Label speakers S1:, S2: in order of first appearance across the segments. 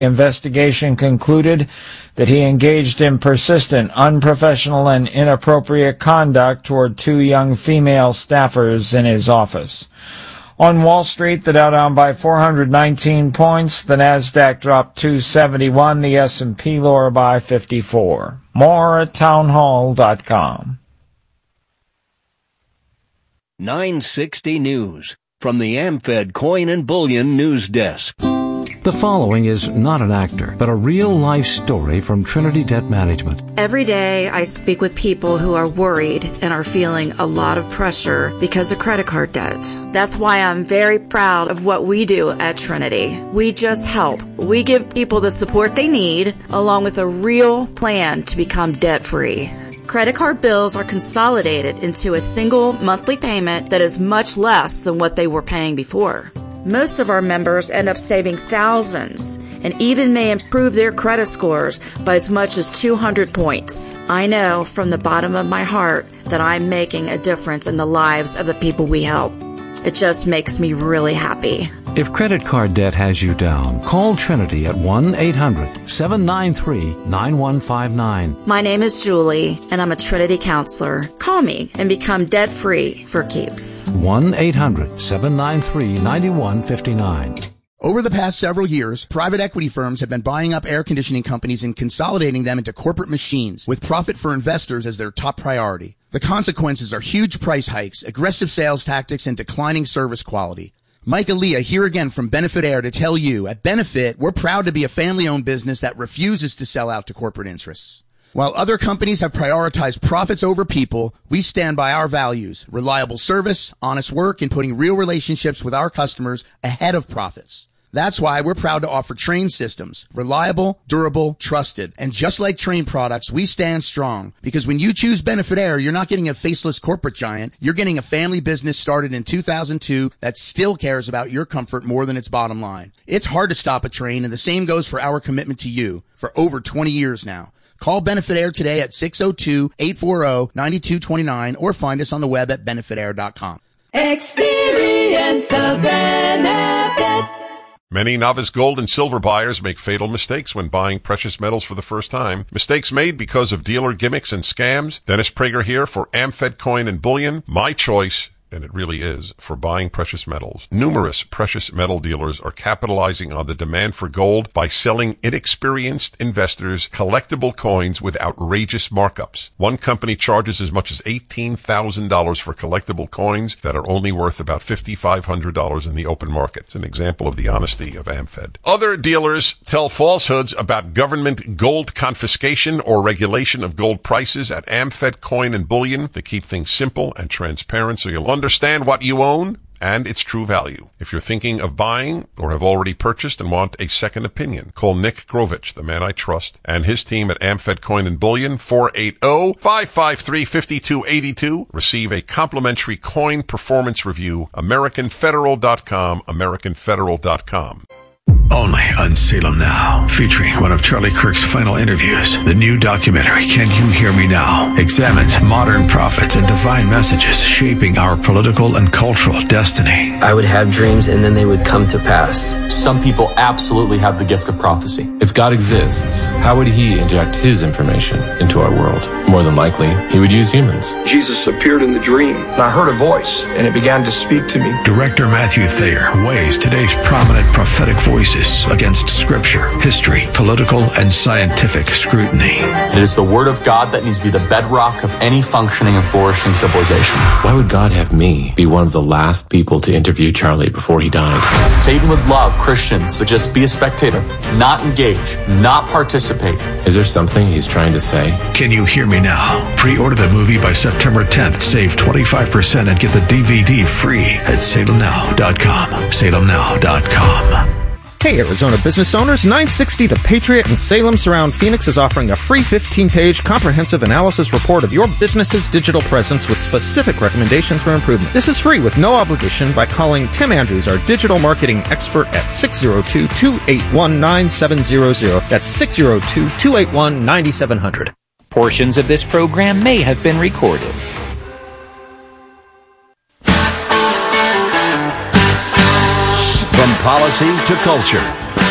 S1: Investigation concluded that he engaged in persistent, unprofessional, and inappropriate conduct toward 2 young female staffers in his office. On Wall Street, the Dow down by 419 points, the Nasdaq dropped 271, the S&P lower by 54. More at townhall.com.
S2: 960 News from the AmFed Coin and Bullion News Desk.
S3: The following is not an actor, but a real-life story from Trinity Debt Management.
S4: Every day I speak with people who are worried and are feeling a lot of pressure because of credit card debt. That's why I'm very proud of what we do at Trinity. We just help. We give people the support they need, along with a real plan to become debt-free. Credit card bills are consolidated into a single monthly payment that is much less than what they were paying before. Most of our members end up saving thousands and even may improve their credit scores by as much as 200 points. I know from the bottom of my heart that I'm making a difference in the lives of the people we help. It just makes me really happy.
S3: If credit card debt has you down, call Trinity at 1-800-793-9159.
S4: My name is Julie, and I'm a Trinity counselor. Call me and become debt-free for keeps.
S3: 1-800-793-9159.
S5: Over the past several years, private equity firms have been buying up air conditioning companies and consolidating them into corporate machines, with profit for investors as their top priority. The consequences are huge price hikes, aggressive sales tactics, and declining service quality. Mike Aaliyah here again from Benefit Air to tell you, at Benefit, we're proud to be a family-owned business that refuses to sell out to corporate interests. While other companies have prioritized profits over people, we stand by our values: reliable service, honest work, and putting real relationships with our customers ahead of profits. That's why we're proud to offer Trane systems. Reliable, durable, trusted. And just like Trane products, we stand strong. Because when you choose Benefit Air, you're not getting a faceless corporate giant. You're getting a family business started in 2002 that still cares about your comfort more than its bottom line. It's hard to stop a Trane, and the same goes for our commitment to you for over 20 years now. Call Benefit Air today at 602-840-9229 or find us on the web at benefitair.com.
S6: Experience the benefit.
S7: Many novice gold and silver buyers make fatal mistakes when buying precious metals for the first time. Mistakes made because of dealer gimmicks and scams. Dennis Prager here for AmFed Coin and Bullion. My choice, and it really is, for buying precious metals. Numerous precious metal dealers are capitalizing on the demand for gold by selling inexperienced investors collectible coins with outrageous markups. One company charges as much as $18,000 for collectible coins that are only worth about $5,500 in the open market. It's an example of the honesty of AmFed. Other dealers tell falsehoods about government gold confiscation or regulation of gold prices at AmFed Coin and Bullion to keep things simple and transparent so you'll understand what you own and its true value. If you're thinking of buying or have already purchased and want a second opinion, call Nick Grovich, the man I trust, and his team at AmFed Coin and Bullion, 480-553-5282. Receive a complimentary coin performance review. AmericanFederal.com, AmericanFederal.com.
S8: Only on Salem Now, featuring one of Charlie Kirk's final interviews. The new documentary, Can You Hear Me Now?, examines modern prophets and divine messages shaping our political and cultural destiny.
S9: I would have dreams and then they would come to pass.
S10: Some people absolutely have the gift of prophecy. If God exists, how would he inject his information into our world? More than likely, he would use humans.
S11: Jesus appeared in the dream, and I heard a voice, and it began to speak to me.
S8: Director Matthew Thayer weighs today's prominent prophetic voices against scripture, history, political, and scientific scrutiny.
S10: It is the word of God that needs to be the bedrock of any functioning and flourishing civilization.
S12: Why would God have me be one of the last people to interview Charlie before he died?
S10: Satan would love Christians to just be a spectator, not engage, not participate.
S12: Is there something he's trying to say?
S8: Can You Hear Me Now? Pre-order the movie by September 10th. Save 25% and get the DVD free at salemnow.com. salemnow.com.
S13: Hey, Arizona business owners, 960 The Patriot in Salem Surround Phoenix is offering a free 15-page comprehensive analysis report of your business's digital presence with specific recommendations for improvement. This is free with no obligation by calling Tim Andrews, our digital marketing expert, at 602-281-9700. That's 602-281-9700.
S14: Portions of this program may have been recorded.
S2: From policy to culture,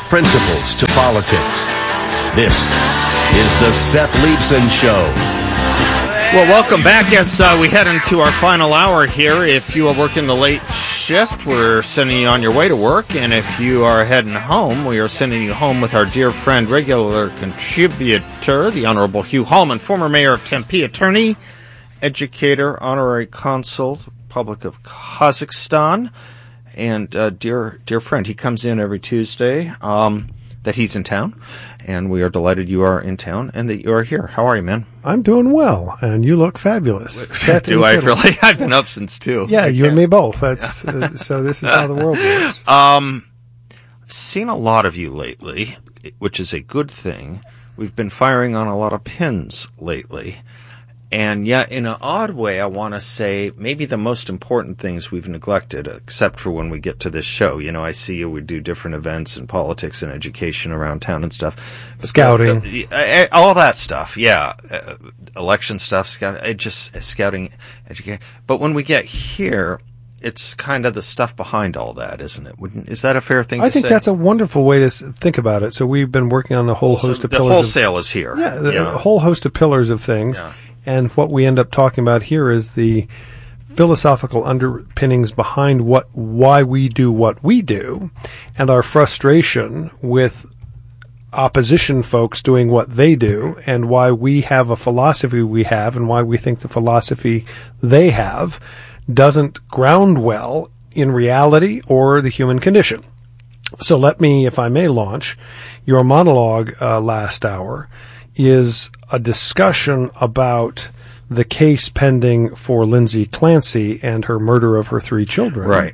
S2: principles to politics. This is the Seth Leibsohn Show.
S13: Well, welcome back as we head into our final hour here. If you are working the late shift, we're sending you on your way to work. And if you are heading home, we are sending you home with our dear friend, regular contributor, the Honorable Hugh Hallman, former mayor of Tempe, attorney, educator, honorary consul, Republic of Kazakhstan, and dear friend. He comes in every Tuesday that he's in town, and we are delighted you are in town and that you are here. How are you, man?
S15: I'm doing well, and you look fabulous.
S13: Do I really? I've been up since 2.
S15: Yeah, you and me both. That's so this is how the world works.
S13: I've seen a lot of you lately, which is a good thing. We've been firing on a lot of pins lately. And yet, in an odd way, I want to say maybe the most important things we've neglected, except for when we get to this show. You know, I see you, we do different events in politics and education around town and stuff.
S15: Scouting.
S13: All that stuff, yeah. Election stuff, scouting, education. But when we get here, it's kind of the stuff behind all that, isn't it? Is that a fair thing to say?
S15: I think that's a wonderful way to think about it. So we've been working on the whole host of pillars.
S13: The wholesale is here.
S15: Yeah, a whole host of pillars of things. Yeah. And what we end up talking about here is the philosophical underpinnings behind why we do what we do, and our frustration with opposition folks doing what they do, and why we have a philosophy we have, and why we think the philosophy they have doesn't ground well in reality or the human condition. So let me, if I may, launch your monologue last hour is a discussion about the case pending for Lindsay Clancy and her murder of her 3 children.
S13: Right.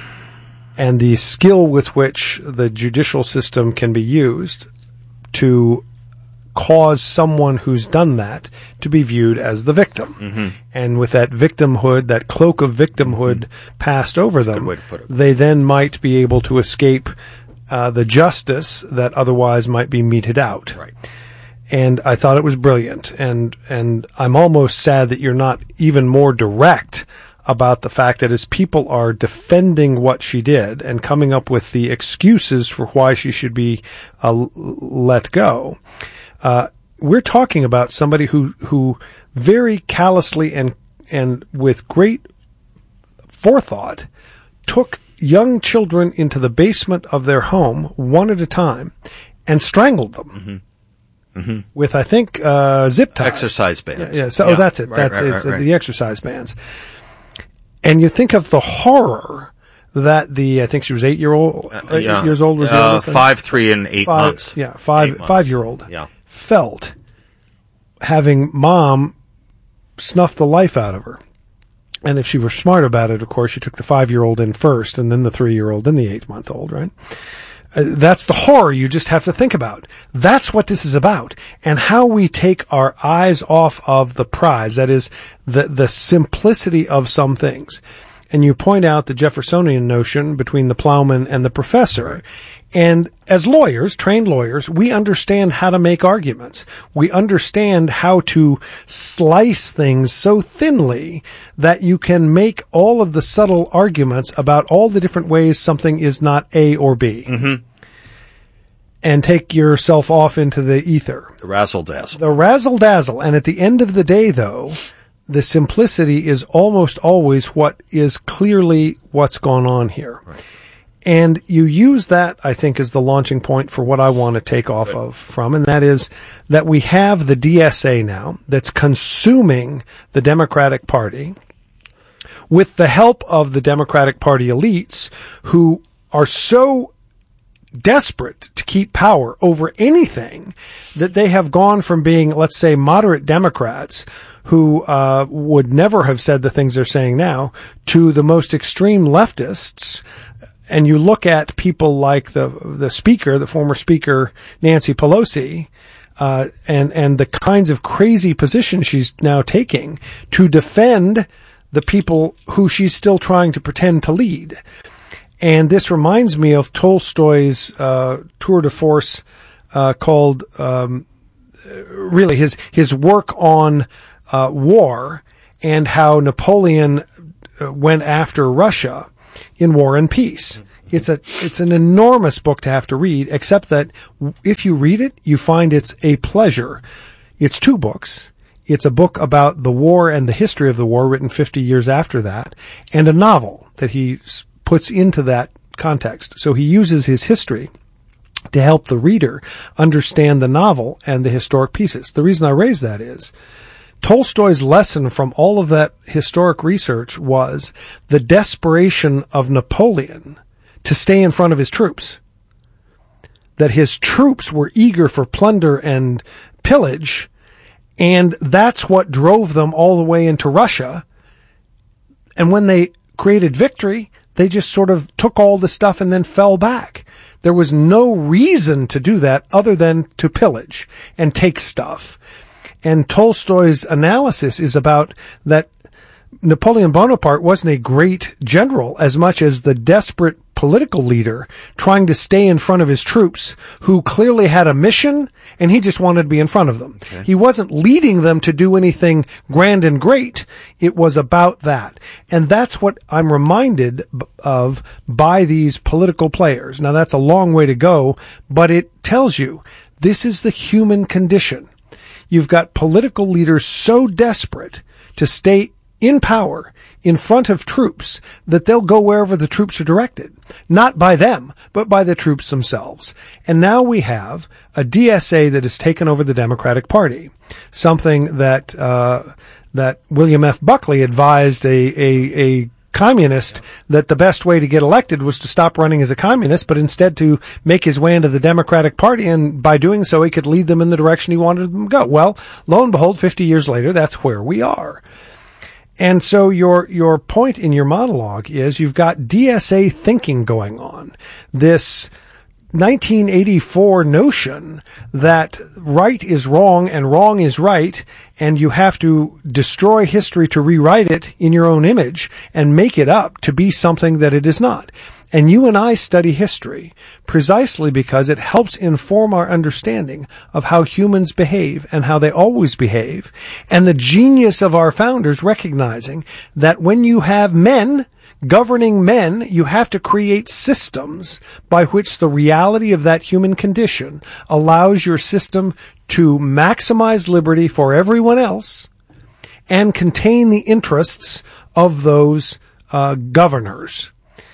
S15: And the skill with which the judicial system can be used to cause someone who's done that to be viewed as the victim. Mm-hmm. And with that victimhood, that cloak of victimhood passed over them, they then might be able to escape the justice that otherwise might be meted out.
S13: Right.
S15: And I thought it was brilliant. And I'm almost sad that you're not even more direct about the fact that as people are defending what she did and coming up with the excuses for why she should be let go, we're talking about somebody who very callously and with great forethought took young children into the basement of their home one at a time and strangled them. Mm-hmm. Mm-hmm. With, I think, zip ties.
S13: Exercise bands.
S15: Yeah. So that's it. Right, right. The exercise bands. And you think of the horror that I think she was 8 years old. Was the oldest?
S13: 5, 3, and 8 months.
S15: Yeah, 5-year-old.
S13: Yeah.
S15: Felt having mom snuff the life out of her. And if she were smart about it, of course, she took the 5-year-old in first, and then the 3-year-old, then the 8-month-old, right? That's the horror you just have to think about. That's what this is about. And how we take our eyes off of the prize. That is the simplicity of some things. And you point out the Jeffersonian notion between the plowman and the professor. And as lawyers, trained lawyers, we understand how to make arguments. We understand how to slice things so thinly that you can make all of the subtle arguments about all the different ways something is not A or B.
S13: Mm-hmm.
S15: And take yourself off into the ether.
S13: The razzle-dazzle.
S15: The razzle-dazzle. And at the end of the day, though, the simplicity is almost always what is clearly what's gone on here.
S13: Right.
S15: And you use that, I think, as the launching point for what I want to take off from, and that is that we have the DSA now that's consuming the Democratic Party with the help of the Democratic Party elites who are so desperate to keep power over anything that they have gone from being, let's say, moderate Democrats who would never have said the things they're saying now to the most extreme leftists. And you look at people like the speaker, the former speaker, Nancy Pelosi, and the kinds of crazy positions she's now taking to defend the people who she's still trying to pretend to lead. And this reminds me of Tolstoy's tour de force called really his work on war and how Napoleon went after Russia in War and Peace. It's an enormous book to have to read, except that if you read it, you find it's a pleasure. It's 2 books. It's a book about the war and the history of the war written 50 years after that, and a novel that he puts into that context. So he uses his history to help the reader understand the novel and the historic pieces. The reason I raise that is Tolstoy's lesson from all of that historic research was the desperation of Napoleon to stay in front of his troops. That his troops were eager for plunder and pillage, and that's what drove them all the way into Russia. And when they created victory, they just sort of took all the stuff and then fell back. There was no reason to do that other than to pillage and take stuff. And Tolstoy's analysis is about that Napoleon Bonaparte wasn't a great general as much as the desperate political leader trying to stay in front of his troops who clearly had a mission and he just wanted to be in front of them. Okay. He wasn't leading them to do anything grand and great. It was about that. And that's what I'm reminded of by these political players. Now that's a long way to go, but it tells you this is the human condition. You've got political leaders so desperate to stay in power in front of troops that they'll go wherever the troops are directed. Not by them, but by the troops themselves. And now we have a DSA that has taken over the Democratic Party. Something that William F. Buckley advised a communist that the best way to get elected was to stop running as a communist, but instead to make his way into the Democratic Party, and by doing so he could lead them in the direction he wanted them to go. Well, lo and behold, 50 years later, that's where we are. And so your point in your monologue is you've got DSA thinking going on. This 1984 notion that right is wrong and wrong is right, and you have to destroy history to rewrite it in your own image and make it up to be something that it is not. And you and I study history precisely because it helps inform our understanding of how humans behave and how they always behave, and the genius of our founders recognizing that when you have men governing men, you have to create systems by which the reality of that human condition allows your system to maximize liberty for everyone else and contain the interests of those governors.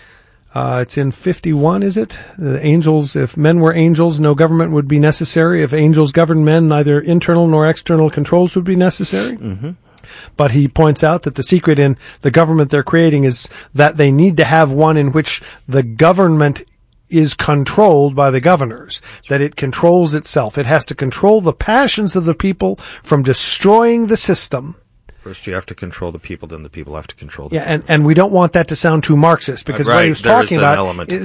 S15: It's in 51, is it? The angels, if men were angels, no government would be necessary. If angels governed men, neither internal nor external controls would be necessary. Mm-hmm. But he points out that the secret in the government they're creating is that they need to have one in which the government is controlled by the governors, that it controls itself. It has to control the passions of the people from destroying the system.
S13: First you have to control the people, then the people have to control the
S15: people. Yeah, and we don't want that to sound too Marxist, because what he was talking about,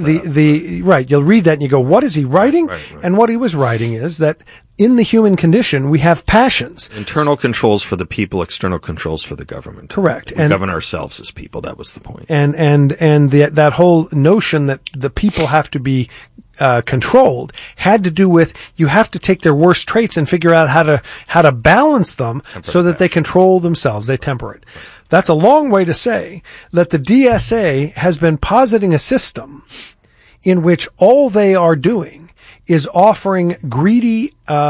S15: right, you'll read that and you go, what is he writing? Right. And what he was writing is that in the human condition, we have passions.
S13: Internal controls for the people, external controls for the government.
S15: Correct.
S13: We govern ourselves as people. That was the point.
S15: And that whole notion that the people have to be controlled had to do with you have to take their worst traits and figure out how to balance them so that they control themselves. They temper it. That's a long way to say that the DSA has been positing a system in which all they are doing is offering greedy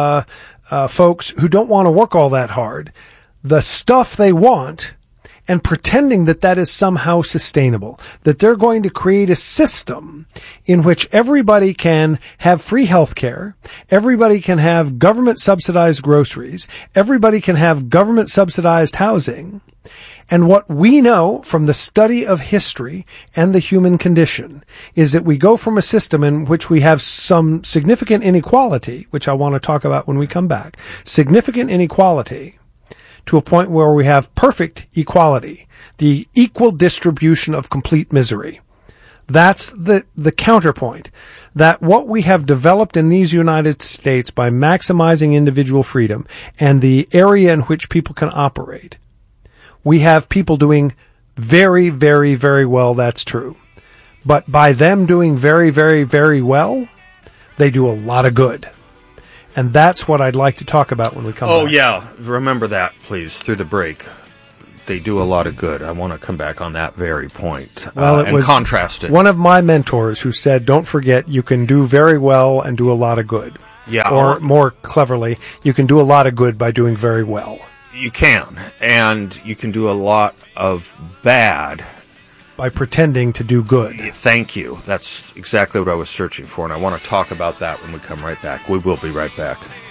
S15: folks who don't want to work all that hard the stuff they want and pretending that that is somehow sustainable, that they're going to create a system in which everybody can have free health care, everybody can have government-subsidized groceries, everybody can have government-subsidized housing. And what we know from the study of history and the human condition is that we go from a system in which we have some significant inequality, which I want to talk about when we come back, significant inequality, to a point where we have perfect equality, the equal distribution of complete misery. That's the counterpoint. That what we have developed in these United States by maximizing individual freedom and the area in which people can operate, we have people doing very, very, very well, that's true. But by them doing very, very, very well, they do a lot of good. And that's what I'd like to talk about when we come back.
S13: Oh, yeah. Remember that, please, through the break. they do a lot of good. I want to come back on that very point
S15: and
S13: contrast it.
S15: One of my mentors who said, don't forget, you can do very well and do a lot of good.
S13: Yeah.
S15: Or more cleverly, you can do a lot of good by doing very well.
S13: You can. And you can do a lot of bad
S15: by pretending to do good.
S13: Thank you. That's exactly what I was searching for, and I want to talk about that when we come right back. We will be right back.